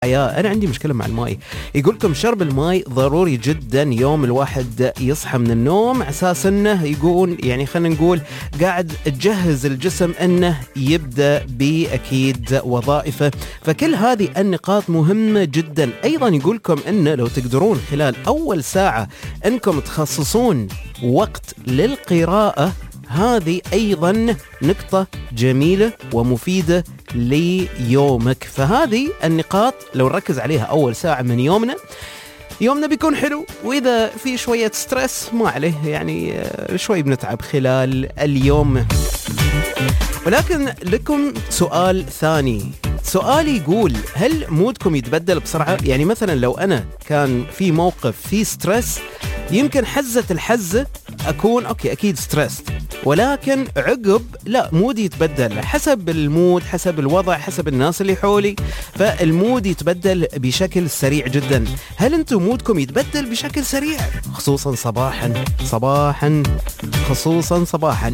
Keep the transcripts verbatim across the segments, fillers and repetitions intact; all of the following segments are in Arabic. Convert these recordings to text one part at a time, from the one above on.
يا أنا عندي مشكلة مع الماء. يقولكم شرب الماء ضروري جدا يوم الواحد يصحى من النوم، أساس أنه يقول يعني خلينا نقول قاعد تجهز الجسم أنه يبدأ بأكيد وظائفه. فكل هذه النقاط مهمة جدا. أيضا يقولكم أنه لو تقدرون خلال أول ساعة أنكم تخصصون وقت للقراءة، هذه أيضا نقطة جميلة ومفيدة ليومك. فهذه النقاط لو نركز عليها أول ساعة من يومنا، يومنا بيكون حلو. وإذا في شوية ستريس ما عليه، يعني شوي بنتعب خلال اليوم. ولكن لكم سؤال ثاني. سؤالي يقول: هل مودكم يتبدل بسرعة؟ يعني مثلا لو أنا كان في موقف في ستريس، يمكن حزة الحزة أكون أوكي أكيد ستريس، ولكن عقب لا، مودي يتبدل حسب المود، حسب الوضع، حسب الناس اللي حولي. فالمود يتبدل بشكل سريع جدا. هل أنتم مودكم يتبدل بشكل سريع، خصوصا صباحا صباحا خصوصا صباحا؟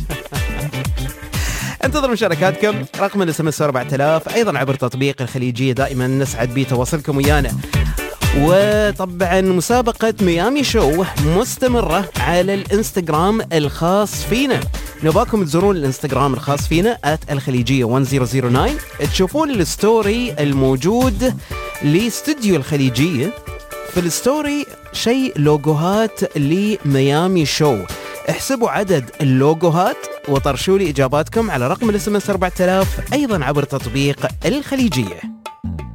انتظر مشاركاتكم. رقم الاس ام اس أربعة آلاف، ايضا عبر تطبيق الخليجية. دائما نسعد بتواصلكم ويانا. وطبعا مسابقة ميامي شو مستمرة على الانستغرام الخاص فينا. نباكم تزورون الانستغرام الخاص فينا آت الخليجية واحد ألف وتسعة، تشوفون الستوري الموجود لاستوديو الخليجية. في الستوري شيء لوجوهات لميامي شو. احسبوا عدد اللوجوهات وطرشوا لي إجاباتكم على رقم الاس ام اس أربعة آلاف، أيضا عبر تطبيق الخليجية.